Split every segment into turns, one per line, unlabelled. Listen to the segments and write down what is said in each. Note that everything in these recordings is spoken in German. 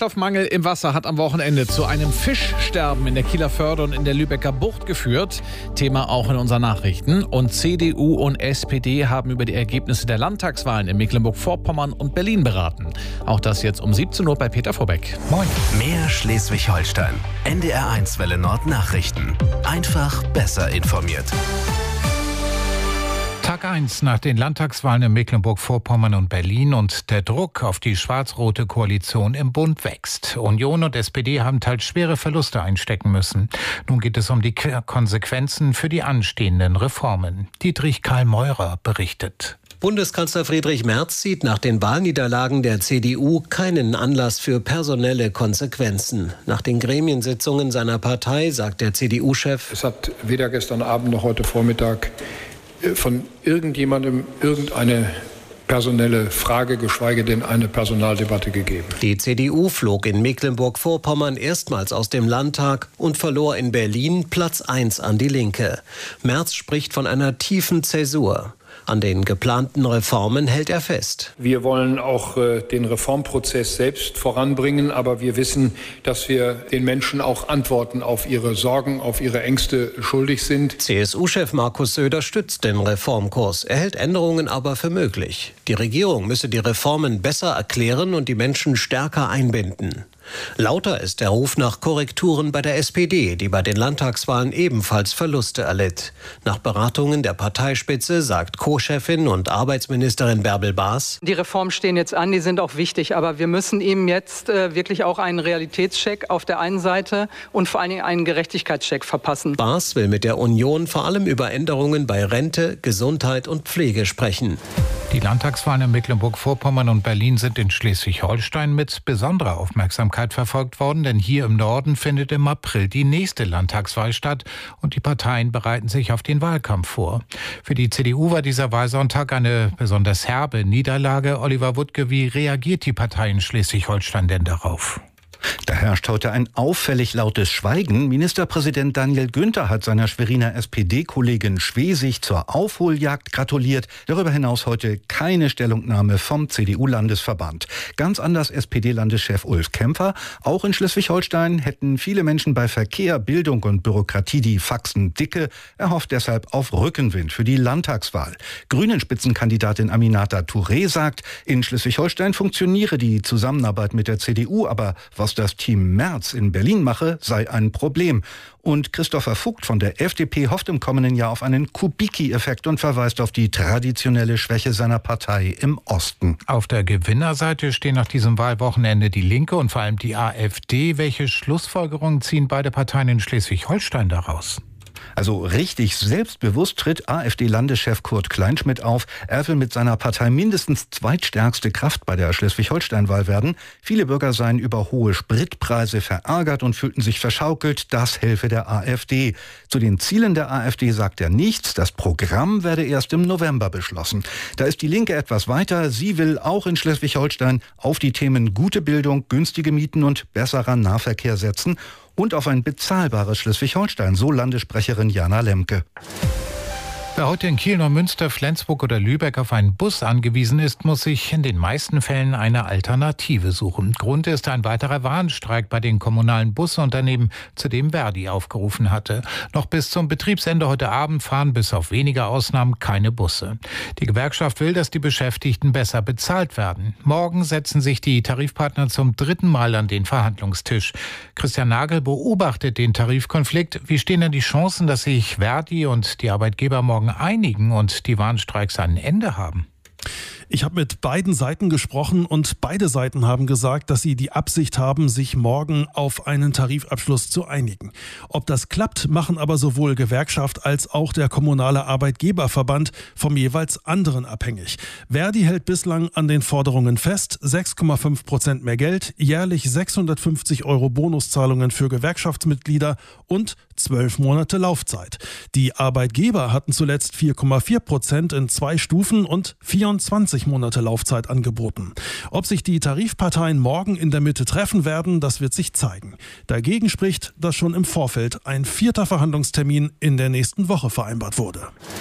Nährstoffmangel im Wasser hat am Wochenende zu einem Fischsterben in der Kieler Förde und in der Lübecker Bucht geführt. Thema auch in unseren Nachrichten. Und CDU und SPD haben über die Ergebnisse der Landtagswahlen in Mecklenburg-Vorpommern und Berlin beraten. Auch das jetzt um 17 Uhr bei Peter Vorbeck.
Moin. Mehr Schleswig-Holstein. NDR1 Welle Nord Nachrichten. Einfach besser informiert.
Tag 1 nach den Landtagswahlen in Mecklenburg-Vorpommern und Berlin und der Druck auf die schwarz-rote Koalition im Bund wächst. Union und SPD haben teils schwere Verluste einstecken müssen. Nun geht es um die Konsequenzen für die anstehenden Reformen. Dietrich Karl Meurer berichtet.
Bundeskanzler Friedrich Merz sieht nach den Wahlniederlagen der CDU keinen Anlass für personelle Konsequenzen. Nach den Gremiensitzungen seiner Partei sagt der CDU-Chef:
Es hat weder gestern Abend noch heute Vormittag von irgendjemandem irgendeine personelle Frage, geschweige denn eine Personaldebatte gegeben.
Die CDU flog in Mecklenburg-Vorpommern erstmals aus dem Landtag und verlor in Berlin Platz 1 an die Linke. Merz spricht von einer tiefen Zäsur. An den geplanten Reformen hält er fest.
Wir wollen auch den Reformprozess selbst voranbringen, aber wir wissen, dass wir den Menschen auch Antworten auf ihre Sorgen, auf ihre Ängste schuldig sind.
CSU-Chef Markus Söder stützt den Reformkurs. Er hält Änderungen aber für möglich. Die Regierung müsse die Reformen besser erklären und die Menschen stärker einbinden. Lauter ist der Ruf nach Korrekturen bei der SPD, die bei den Landtagswahlen ebenfalls Verluste erlitt. Nach Beratungen der Parteispitze sagt Co-Chefin und Arbeitsministerin Bärbel Baas:
Die Reformen stehen jetzt an, die sind auch wichtig, aber wir müssen eben jetzt wirklich auch einen Realitätscheck auf der einen Seite und vor allen Dingen einen Gerechtigkeitscheck verpassen.
Baas will mit der Union vor allem über Änderungen bei Rente, Gesundheit und Pflege sprechen.
Die Landtagswahlen in Mecklenburg-Vorpommern und Berlin sind in Schleswig-Holstein mit besonderer Aufmerksamkeit verfolgt worden, denn hier im Norden findet im April die nächste Landtagswahl statt und die Parteien bereiten sich auf den Wahlkampf vor. Für die CDU war dieser Wahlsonntag eine besonders herbe Niederlage. Oliver Wuttke, wie reagiert die Partei in Schleswig-Holstein denn darauf?
Da herrscht heute ein auffällig lautes Schweigen. Ministerpräsident Daniel Günther hat seiner Schweriner SPD-Kollegin Schwesig zur Aufholjagd gratuliert. Darüber hinaus heute keine Stellungnahme vom CDU-Landesverband. Ganz anders SPD-Landeschef Ulf Kämpfer. Auch in Schleswig-Holstein hätten viele Menschen bei Verkehr, Bildung und Bürokratie die Faxen dicke. Er hofft deshalb auf Rückenwind für die Landtagswahl. Grünen-Spitzenkandidatin Aminata Touré sagt, in Schleswig-Holstein funktioniere die Zusammenarbeit mit der CDU, aber was das Team Merz in Berlin mache, sei ein Problem. Und Christopher Vogt von der FDP hofft im kommenden Jahr auf einen Kubicki-Effekt und verweist auf die traditionelle Schwäche seiner Partei im Osten.
Auf der Gewinnerseite stehen nach diesem Wahlwochenende die Linke und vor allem die AfD. Welche Schlussfolgerungen ziehen beide Parteien in Schleswig-Holstein daraus?
Also richtig selbstbewusst tritt AfD-Landeschef Kurt Kleinschmidt auf. Er will mit seiner Partei mindestens zweitstärkste Kraft bei der Schleswig-Holstein-Wahl werden. Viele Bürger seien über hohe Spritpreise verärgert und fühlten sich verschaukelt. Das helfe der AfD. Zu den Zielen der AfD sagt er nichts. Das Programm werde erst im November beschlossen. Da ist die Linke etwas weiter. Sie will auch in Schleswig-Holstein auf die Themen gute Bildung, günstige Mieten und besserer Nahverkehr setzen. Und auf ein bezahlbares Schleswig-Holstein, so Landessprecherin Jana Lemke.
Wer heute in Kiel, Neumünster, Flensburg oder Lübeck auf einen Bus angewiesen ist, muss sich in den meisten Fällen eine Alternative suchen. Grund ist ein weiterer Warnstreik bei den kommunalen Busunternehmen, zu dem Verdi aufgerufen hatte. Noch bis zum Betriebsende heute Abend fahren bis auf wenige Ausnahmen keine Busse. Die Gewerkschaft will, dass die Beschäftigten besser bezahlt werden. Morgen setzen sich die Tarifpartner zum 3. Mal an den Verhandlungstisch. Christian Nagel beobachtet den Tarifkonflikt. Wie stehen denn die Chancen, dass sich Verdi und die Arbeitgeber morgen einigen und die Warnstreiks ein Ende haben?
Ich habe mit beiden Seiten gesprochen und beide Seiten haben gesagt, dass sie die Absicht haben, sich morgen auf einen Tarifabschluss zu einigen. Ob das klappt, machen aber sowohl Gewerkschaft als auch der kommunale Arbeitgeberverband vom jeweils anderen abhängig. Verdi hält bislang an den Forderungen fest: 6,5% mehr Geld, jährlich 650 € Bonuszahlungen für Gewerkschaftsmitglieder und 12 Monate Laufzeit. Die Arbeitgeber hatten zuletzt 4,4% in 2 Stufen und 24 Monate Laufzeit angeboten. Ob sich die Tarifparteien morgen in der Mitte treffen werden, das wird sich zeigen. Dagegen spricht, dass schon im Vorfeld ein 4. Verhandlungstermin in der nächsten Woche vereinbart wurde.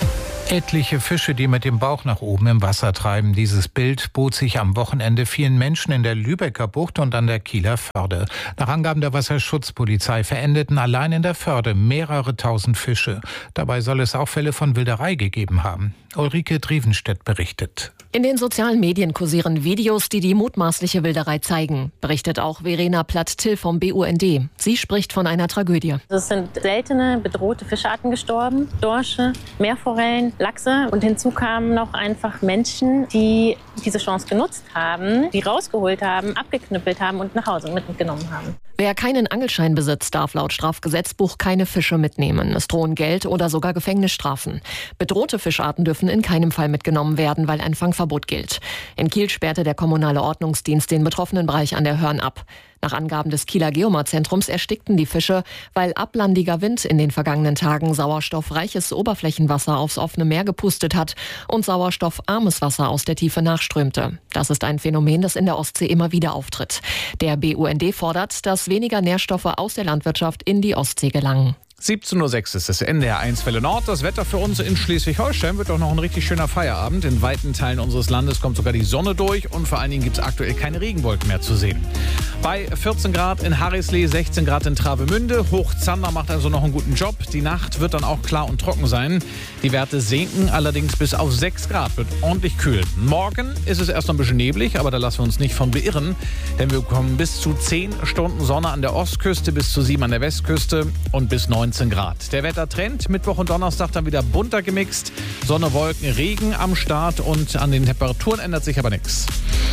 Etliche Fische, die mit dem Bauch nach oben im Wasser treiben. Dieses Bild bot sich am Wochenende vielen Menschen in der Lübecker Bucht und an der Kieler Förde. Nach Angaben der Wasserschutzpolizei verendeten allein in der Förde mehrere tausend Fische. Dabei soll es auch Fälle von Wilderei gegeben haben. Ulrike Drievenstedt berichtet.
In den sozialen Medien kursieren Videos, die die mutmaßliche Wilderei zeigen, berichtet auch Verena Platt-Till vom BUND. Sie spricht von einer Tragödie.
Es sind seltene, bedrohte Fischarten gestorben, Dorsche, Meerforellen, Lachse. Und hinzu kamen noch einfach Menschen, die diese Chance genutzt haben, die rausgeholt haben, abgeknüppelt haben und nach Hause mitgenommen haben.
Wer keinen Angelschein besitzt, darf laut Strafgesetzbuch keine Fische mitnehmen. Es drohen Geld- oder sogar Gefängnisstrafen. Bedrohte Fischarten dürfen in keinem Fall mitgenommen werden, weil ein Fangverbot gilt. In Kiel sperrte der kommunale Ordnungsdienst den betroffenen Bereich an der Hörn ab. Nach Angaben des Kieler Geomar-Zentrums erstickten die Fische, weil ablandiger Wind in den vergangenen Tagen sauerstoffreiches Oberflächenwasser aufs offene Meer gepustet hat und sauerstoffarmes Wasser aus der Tiefe nachströmte. Das ist ein Phänomen, das in der Ostsee immer wieder auftritt. Der BUND fordert, dass weniger Nährstoffe aus der Landwirtschaft in die Ostsee gelangen.
17:06 Uhr ist das NDR 1 Welle Nord. Das Wetter für uns in Schleswig-Holstein wird doch noch ein richtig schöner Feierabend. In weiten Teilen unseres Landes kommt sogar die Sonne durch und vor allen Dingen gibt es aktuell keine Regenwolken mehr zu sehen. Bei 14 Grad in Harrislee, 16 Grad in Travemünde. Hochzander macht also noch einen guten Job. Die Nacht wird dann auch klar und trocken sein. Die Werte sinken allerdings bis auf 6 Grad. Wird ordentlich kühl. Morgen ist es erst noch ein bisschen neblig, aber da lassen wir uns nicht von beirren. Denn wir bekommen bis zu 10 Stunden Sonne an der Ostküste, bis zu 7 an der Westküste und bis 19 Grad. Der Wettertrend, Mittwoch und Donnerstag dann wieder bunter gemixt. Sonne, Wolken, Regen am Start und an den Temperaturen ändert sich aber nichts.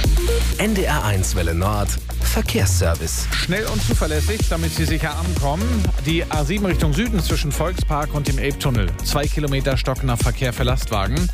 NDR 1 Welle Nord, Verkehrsservice.
Schnell und zuverlässig, damit Sie sicher ankommen. Die A7 Richtung Süden zwischen Volkspark und dem Elbtunnel. 2 Kilometer stockender Verkehr für Lastwagen.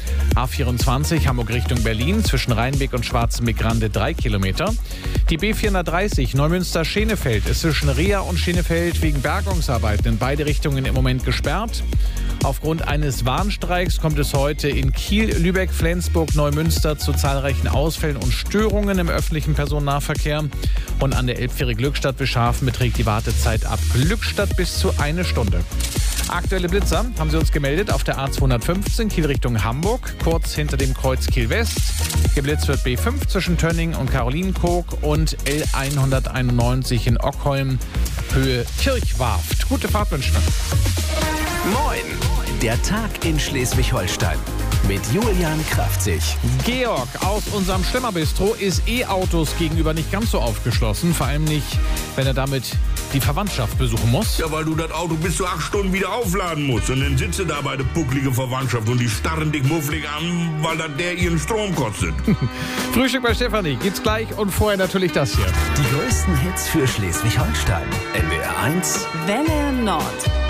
A24 Hamburg Richtung Berlin zwischen Rheinbeck und Schwarzenbeck-Grande 3 Kilometer. Die B430 Neumünster-Schenefeld ist zwischen Reha und Schenefeld wegen Bergungsarbeiten in beide Richtungen im Moment gesperrt. Aufgrund eines Warnstreiks kommt es heute in Kiel, Lübeck, Flensburg, Neumünster zu zahlreichen Ausfällen und Störungen im öffentlichen Personennahverkehr. Und an der Elbfähre Glückstadt-Bischhafen beträgt die Wartezeit ab Glückstadt bis zu 1 Stunde. Aktuelle Blitzer haben sie uns gemeldet auf der A215 Kiel Richtung Hamburg, kurz hinter dem Kreuz Kiel West. Geblitzt wird B5 zwischen Tönning und Karolinenkoog und L191 in Ockholm, Höhe Kirchwarft. Gute Fahrt wünschen wir.
Moin, der Tag in Schleswig-Holstein mit Julian Kraftzig.
Georg aus unserem Schlemmerbistro ist E-Autos gegenüber nicht ganz so aufgeschlossen, vor allem nicht, wenn er damit die Verwandtschaft besuchen muss.
Ja, weil du das Auto bis zu 8 Stunden wieder aufladen musst. Und dann sitzt du da bei der bucklige Verwandtschaft und die starren dich mufflig an, weil das der ihren Strom kostet.
Frühstück bei Stefanie gibt's gleich und vorher natürlich das hier.
Die größten Hits für Schleswig-Holstein. NDR 1
Welle Nord.